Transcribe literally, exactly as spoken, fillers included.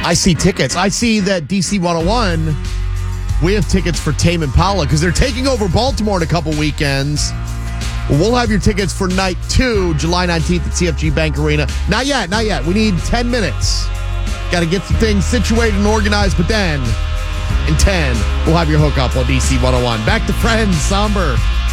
I see tickets. I see that D C one oh one, we have tickets for Tame Impala because they're taking over Baltimore in a couple weekends. We'll have your tickets for night two, July nineteenth at C F G Bank Arena. Not yet, not yet. We need ten minutes. Got to get the things situated and organized, but then in ten, we'll have your hookup on D C one oh one. Back to Friends, Somber.